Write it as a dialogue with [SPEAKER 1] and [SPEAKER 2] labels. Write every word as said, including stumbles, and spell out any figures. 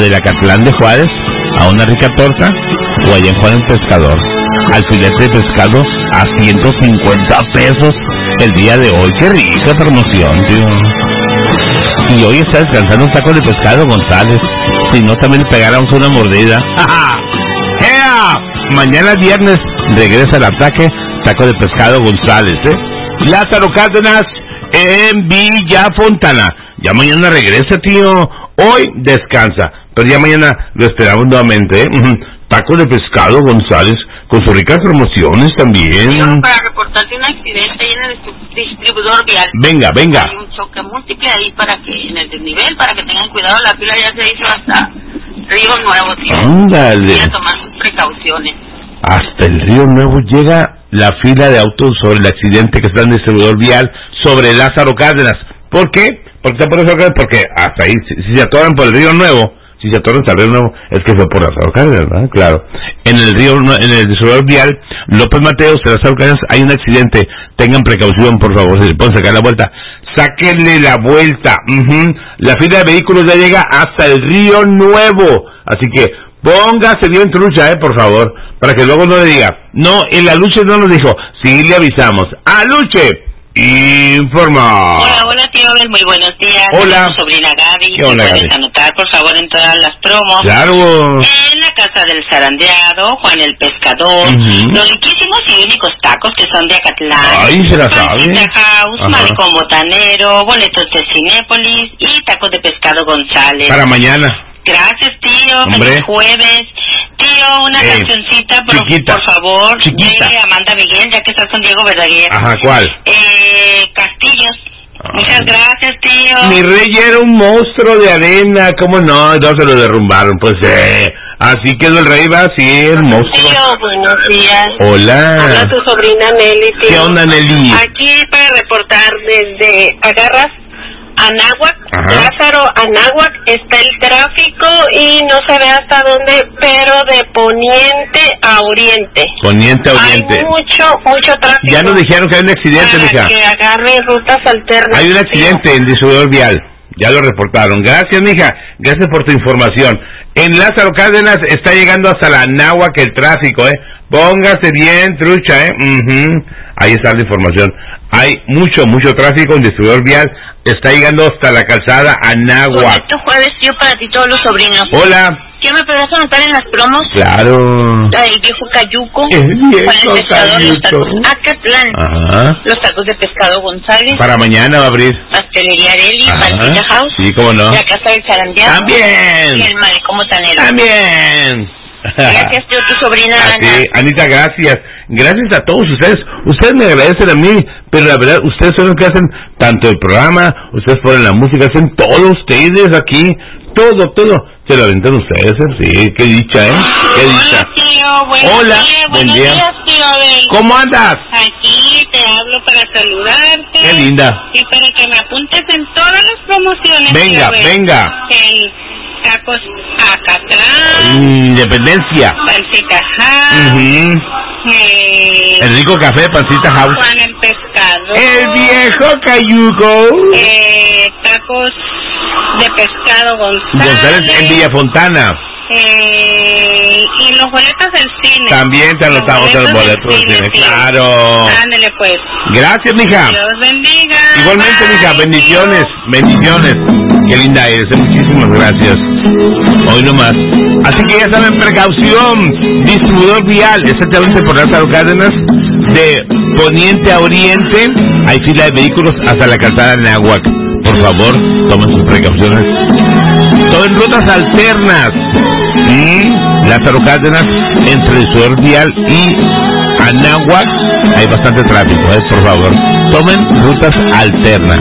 [SPEAKER 1] del Acatlán de Juárez a una rica torta, o allá en Juan el Pescador al filete de pescado a ciento cincuenta pesos el día de hoy. ¡Qué rica promoción, tío! Y hoy está descansando un taco de pescado, González. Si no, también le pegáramos una mordida. ¡Ea! Mañana viernes regresa al ataque, taco de pescado, González, ¿eh? Lázaro Cárdenas en Villa Fontana. Ya mañana regresa, tío. Hoy descansa, pero ya mañana lo esperamos nuevamente, ¿eh? Taco de pescado, González, con sus ricas promociones también.
[SPEAKER 2] Yo para reportarte un accidente ahí en el distribuidor vial.
[SPEAKER 1] Venga, venga.
[SPEAKER 2] Hay un choque múltiple ahí para que, en el desnivel, para que tengan cuidado. La fila ya se hizo hasta Río Nuevo, tío.
[SPEAKER 1] Ándale.
[SPEAKER 2] Hay que tomar sus precauciones.
[SPEAKER 1] Hasta el Río Nuevo llega la fila de autos sobre el accidente que está en el distribuidor vial sobre Lázaro Cárdenas. ¿Por qué? ¿Por qué por eso? Porque hasta ahí, si, si se atoran por el Río Nuevo, si se atoran hasta el Río Nuevo, es que fue por Lázaro Cárdenas, ¿verdad? Claro. En el Río, en el distribuidor vial López Mateos, de Lázaro Cárdenas, hay un accidente. Tengan precaución, por favor, si le pueden sacar la vuelta. Sáquenle la vuelta. Uh-huh. La fila de vehículos ya llega hasta el Río Nuevo. Así que póngase bien trucha, eh, por favor, para que luego no le diga, no, en la Luche no nos dijo, sí le avisamos. ¡A Luche! Informa.
[SPEAKER 2] Hola, hola tío Abel, muy buenos días.
[SPEAKER 1] Hola.
[SPEAKER 2] Soy tu sobrina Gaby.
[SPEAKER 1] ¿Qué onda,
[SPEAKER 2] puedes
[SPEAKER 1] Gaby?
[SPEAKER 2] anotar, por favor, en todas las promos.
[SPEAKER 1] Claro.
[SPEAKER 2] En la casa del zarandeado, Juan el Pescador,
[SPEAKER 1] Uh-huh.
[SPEAKER 2] los riquísimos y únicos tacos que son de Acatlán.
[SPEAKER 1] Ay, se la sabe.
[SPEAKER 2] Pancita House,
[SPEAKER 1] Ajá.
[SPEAKER 2] Malecón Botanero, boletos de Cinépolis y tacos de pescado González.
[SPEAKER 1] Para mañana.
[SPEAKER 2] Gracias, tío.
[SPEAKER 1] Hombre.
[SPEAKER 2] Feliz jueves. Tío, una
[SPEAKER 1] Eh,
[SPEAKER 2] cancioncita, por,
[SPEAKER 1] chiquita.
[SPEAKER 2] por favor,
[SPEAKER 1] Chiquita.
[SPEAKER 2] de Amanda Miguel, ya que estás con Diego Verdaguer.
[SPEAKER 1] Ajá, ¿cuál?
[SPEAKER 2] Eh, Castillos.
[SPEAKER 1] Ay.
[SPEAKER 2] Muchas gracias, tío.
[SPEAKER 1] Mi rey era un monstruo de arena, ¿cómo no? No se lo derrumbaron, pues eh. Así quedó el rey, va, sí, el monstruo.
[SPEAKER 2] Tío, buenos días.
[SPEAKER 1] Hola.
[SPEAKER 2] Habla tu sobrina Nelly, tío.
[SPEAKER 1] ¿Qué onda, Nelly?
[SPEAKER 2] Aquí para reportar desde Agarras, Anáhuac,
[SPEAKER 1] Ajá.
[SPEAKER 2] Lázaro, Anáhuac, está el tráfico y no se ve hasta dónde, pero de poniente a oriente.
[SPEAKER 1] Poniente a oriente.
[SPEAKER 2] Hay mucho, mucho tráfico.
[SPEAKER 1] Ya nos dijeron que hay un accidente,
[SPEAKER 2] para
[SPEAKER 1] mija.
[SPEAKER 2] que agarre rutas alternas.
[SPEAKER 1] Hay un accidente en distribuidor vial. Ya lo reportaron. Gracias, mija. Gracias por tu información. En Lázaro Cárdenas está llegando hasta la Anáhuac el tráfico, ¿eh? Póngase bien, trucha, ¿eh? Uh-huh. Ahí está la información. Hay mucho, mucho tráfico en distribuidor vial. Está llegando hasta la calzada Anáhuac.
[SPEAKER 2] Este jueves, tío, para ti todos los sobrinos.
[SPEAKER 1] Hola.
[SPEAKER 2] ¿Qué me podrás anotar en las promos?
[SPEAKER 1] Claro.
[SPEAKER 2] La del viejo Cayuco.
[SPEAKER 1] El viejo
[SPEAKER 2] Juan el Pescador, los tacos
[SPEAKER 1] Cayuco.
[SPEAKER 2] Acatlán.
[SPEAKER 1] Ajá.
[SPEAKER 2] Los tacos de pescado González.
[SPEAKER 1] Para mañana va a abrir.
[SPEAKER 2] Pastelería Areli,
[SPEAKER 1] Ajá.
[SPEAKER 2] Pancita House.
[SPEAKER 1] Sí, cómo no.
[SPEAKER 2] La casa del zarandeado.
[SPEAKER 1] También.
[SPEAKER 2] Y el malecón botanero.
[SPEAKER 1] También.
[SPEAKER 2] Gracias, tío, tu sobrina Ana.
[SPEAKER 1] Así, Anita, gracias. Gracias a todos ustedes. Ustedes me agradecen a mí, pero la verdad, ustedes son los que hacen tanto el programa, ustedes ponen la música, hacen todo ustedes aquí, todo, todo. Se lo aventan ustedes, ¿eh? Sí, qué dicha, ¿eh? Qué dicha.
[SPEAKER 2] Hola, tío. Buenos
[SPEAKER 1] Hola,
[SPEAKER 2] días.
[SPEAKER 1] buen
[SPEAKER 2] Buenos
[SPEAKER 1] día.
[SPEAKER 2] días, tío Abel.
[SPEAKER 1] ¿Cómo andas?
[SPEAKER 2] Aquí te hablo para saludarte.
[SPEAKER 1] Qué linda.
[SPEAKER 2] Y para que me apuntes en todas las promociones.
[SPEAKER 1] Venga,
[SPEAKER 2] tío Abel.
[SPEAKER 1] venga.
[SPEAKER 2] El tacos Acatlán.
[SPEAKER 1] Independencia.
[SPEAKER 2] Pancita House.
[SPEAKER 1] Ujú.
[SPEAKER 2] eh,
[SPEAKER 1] El rico café, Pancita House.
[SPEAKER 2] Juan el Pescador.
[SPEAKER 1] El viejo Cayuco.
[SPEAKER 2] Eh, tacos de pescado González.
[SPEAKER 1] González en Villa Fontana.
[SPEAKER 2] Eh, y los boletos del cine.
[SPEAKER 1] También te anotamos
[SPEAKER 2] Los
[SPEAKER 1] el
[SPEAKER 2] boletos
[SPEAKER 1] boleto del cine,
[SPEAKER 2] tío.
[SPEAKER 1] claro.
[SPEAKER 2] Ándale pues.
[SPEAKER 1] Gracias, mija.
[SPEAKER 2] Dios bendiga.
[SPEAKER 1] Igualmente,
[SPEAKER 2] Bye,
[SPEAKER 1] mija, bendiciones,
[SPEAKER 2] tío.
[SPEAKER 1] bendiciones. Qué linda eres, eh, muchísimas gracias. Hoy nomás. Así que ya saben, precaución. Distribuidor vial, exactamente por Lázaro Cárdenas, de poniente a oriente, hay fila de vehículos hasta la calzada de Anáhuac. Por favor, tomen sus precauciones. Tomen rutas alternas. ¿Mm? Lázaro Cárdenas, entre el distribuidor vial y Anáhuac, hay bastante tráfico, ¿eh? Por favor, tomen rutas alternas.